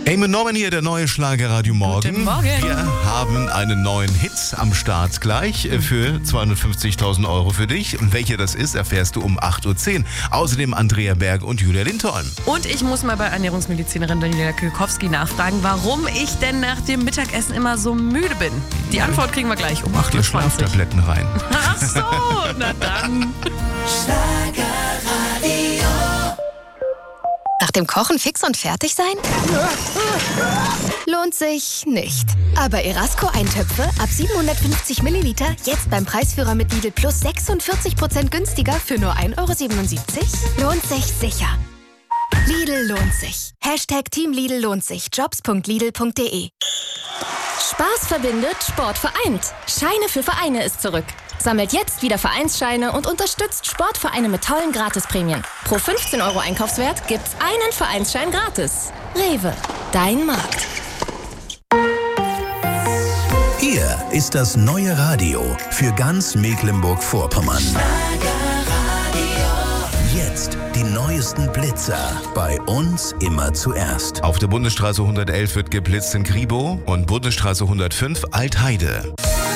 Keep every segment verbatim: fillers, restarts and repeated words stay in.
Eamon Norman hier, der neue Schlagerradio Morgen. Guten Morgen. Wir haben einen neuen Hit am Start gleich für zweihundertfünfzigtausend Euro für dich. Und welcher das ist, erfährst du um acht Uhr zehn. Außerdem Andrea Berg und Julia Lindholm. Und ich muss mal bei Ernährungsmedizinerin Daniela Kilkowski nachfragen, warum ich denn nach dem Mittagessen immer so müde bin. Die Antwort kriegen wir gleich um Mach acht dir Uhr zwanzig. Schlaftabletten rein. Ach so, na dann. Schlagerradio. Nach dem Kochen fix und fertig sein? Lohnt sich nicht. Aber Erasco-Eintöpfe ab siebenhundertfünfzig Milliliter jetzt beim Preisführer mit Lidl Plus sechsundvierzig Prozent günstiger für nur ein Euro siebenundsiebzig? Lohnt sich sicher. Lidl lohnt sich. Hashtag Team Lidl lohnt sich. jobs punkt lidl punkt de. Spaß verbindet, Sport vereint. Scheine für Vereine ist zurück. Sammelt jetzt wieder Vereinsscheine und unterstützt Sportvereine mit tollen Gratisprämien. Pro fünfzehn Euro Einkaufswert gibt's einen Vereinsschein gratis. Rewe, dein Markt. Hier ist das neue Radio für ganz Mecklenburg-Vorpommern. Jetzt die neuesten Blitzer. Bei uns immer zuerst. Auf der Bundesstraße hundertelf wird geblitzt in Kribow und Bundesstraße hundertfünf Altheide.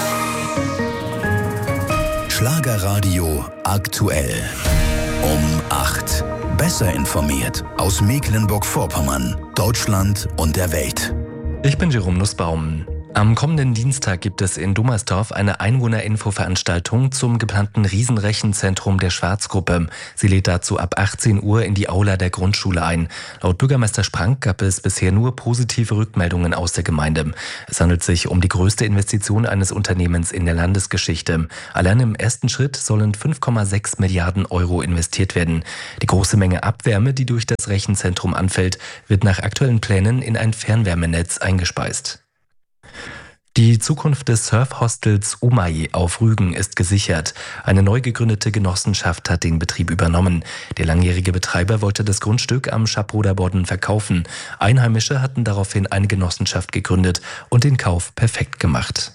Schlagerradio aktuell. Um acht. Besser informiert aus Mecklenburg-Vorpommern, Deutschland und der Welt. Ich bin Jerome Nussbaum. Am kommenden Dienstag gibt es in Dummersdorf eine Einwohnerinfo-Veranstaltung zum geplanten Riesenrechenzentrum der Schwarzgruppe. Sie lädt dazu ab achtzehn Uhr in die Aula der Grundschule ein. Laut Bürgermeister Sprank gab es bisher nur positive Rückmeldungen aus der Gemeinde. Es handelt sich um die größte Investition eines Unternehmens in der Landesgeschichte. Allein im ersten Schritt sollen fünf Komma sechs Milliarden Euro investiert werden. Die große Menge Abwärme, die durch das Rechenzentrum anfällt, wird nach aktuellen Plänen in ein Fernwärmenetz eingespeist. Die Zukunft des Surfhostels Umay auf Rügen ist gesichert. Eine neu gegründete Genossenschaft hat den Betrieb übernommen. Der langjährige Betreiber wollte das Grundstück am Schaproder Bodden verkaufen. Einheimische hatten daraufhin eine Genossenschaft gegründet und den Kauf perfekt gemacht.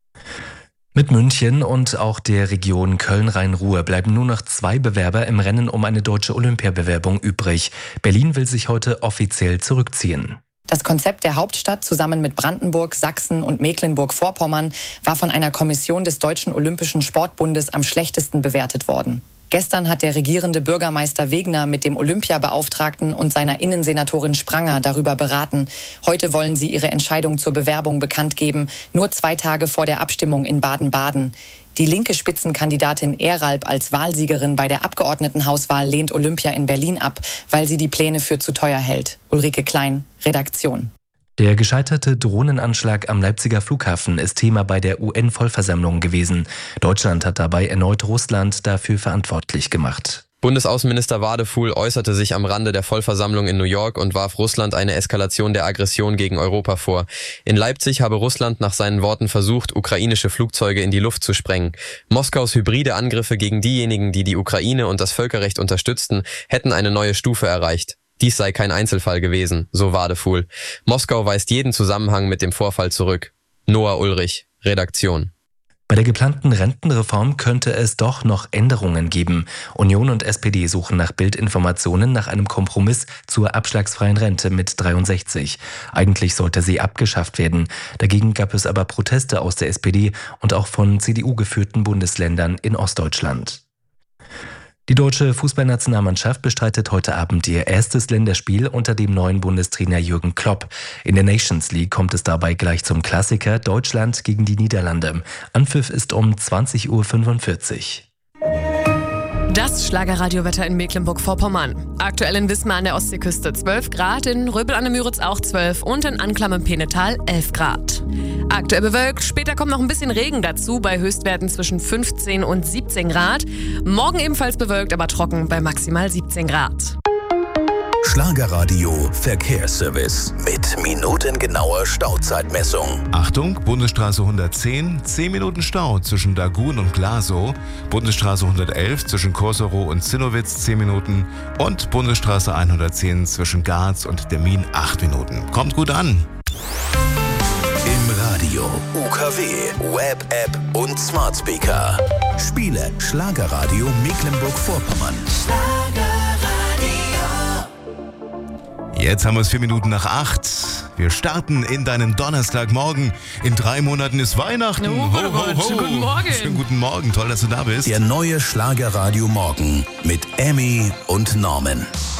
Mit München und auch der Region Köln-Rhein-Ruhr bleiben nur noch zwei Bewerber im Rennen um eine deutsche Olympiabewerbung übrig. Berlin will sich heute offiziell zurückziehen. Das Konzept der Hauptstadt zusammen mit Brandenburg, Sachsen und Mecklenburg-Vorpommern war von einer Kommission des Deutschen Olympischen Sportbundes am schlechtesten bewertet worden. Gestern hat der regierende Bürgermeister Wegner mit dem Olympiabeauftragten und seiner Innensenatorin Spranger darüber beraten. Heute wollen sie ihre Entscheidung zur Bewerbung bekannt geben, nur zwei Tage vor der Abstimmung in Baden-Baden. Die linke Spitzenkandidatin Eralb als Wahlsiegerin bei der Abgeordnetenhauswahl lehnt Olympia in Berlin ab, weil sie die Pläne für zu teuer hält. Ulrike Klein, Redaktion. Der gescheiterte Drohnenanschlag am Leipziger Flughafen ist Thema bei der U N-Vollversammlung gewesen. Deutschland hat dabei erneut Russland dafür verantwortlich gemacht. Bundesaußenminister Wadefuhl äußerte sich am Rande der Vollversammlung in New York und warf Russland eine Eskalation der Aggression gegen Europa vor. In Leipzig habe Russland nach seinen Worten versucht, ukrainische Flugzeuge in die Luft zu sprengen. Moskaus hybride Angriffe gegen diejenigen, die die Ukraine und das Völkerrecht unterstützten, hätten eine neue Stufe erreicht. Dies sei kein Einzelfall gewesen, so Wadefuhl. Moskau weist jeden Zusammenhang mit dem Vorfall zurück. Noah Ulrich, Redaktion. Bei der geplanten Rentenreform könnte es doch noch Änderungen geben. Union und S P D suchen nach Bildinformationen nach einem Kompromiss zur abschlagsfreien Rente mit dreiundsechzig. Eigentlich sollte sie abgeschafft werden. Dagegen gab es aber Proteste aus der S P D und auch von C D U-geführten Bundesländern in Ostdeutschland. Die deutsche Fußballnationalmannschaft bestreitet heute Abend ihr erstes Länderspiel unter dem neuen Bundestrainer Jürgen Klopp. In der Nations League kommt es dabei gleich zum Klassiker Deutschland gegen die Niederlande. Anpfiff ist um zwanzig Uhr fünfundvierzig. Das Schlagerradiowetter in Mecklenburg-Vorpommern. Aktuell in Wismar an der Ostseeküste zwölf Grad, in Röbel an der Müritz auch zwölf und in Anklam im Peenetal elf Grad. Aktuell bewölkt, später kommt noch ein bisschen Regen dazu, bei Höchstwerten zwischen fünfzehn und siebzehn Grad. Morgen ebenfalls bewölkt, aber trocken bei maximal siebzehn Grad. Schlagerradio Verkehrsservice mit minutengenauer Stauzeitmessung. Achtung, Bundesstraße hundertzehn, zehn Minuten Stau zwischen Dagun und Glasow, Bundesstraße hundertelf zwischen Korsorow und Zinnowitz zehn Minuten und Bundesstraße hundertzehn zwischen Garz und Demmin acht Minuten. Kommt gut an! Im Radio, U K W, Web-App und Smart Speaker. Spiele Schlagerradio Mecklenburg-Vorpommern. Jetzt haben wir es vier Minuten nach acht. Wir starten in deinen Donnerstagmorgen. In drei Monaten ist Weihnachten. Oh, ho, ho, ho. Schönen guten Morgen. Schönen guten Morgen. Toll, dass du da bist. Der neue Schlagerradio Morgen mit Emmy und Norman.